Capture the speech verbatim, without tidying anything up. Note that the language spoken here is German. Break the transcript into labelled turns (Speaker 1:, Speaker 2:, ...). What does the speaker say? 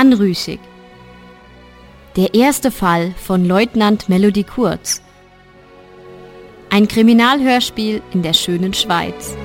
Speaker 1: Anrüchig. Der erste Fall von Leutnant Melody Kurz. Ein Kriminalhörspiel in der schönen Schweiz.